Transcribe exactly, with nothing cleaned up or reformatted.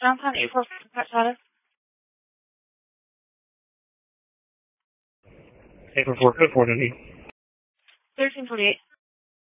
Downtown eight four five, Pat Shadow. eight four four, code four, Dundee. thirteen forty-eight.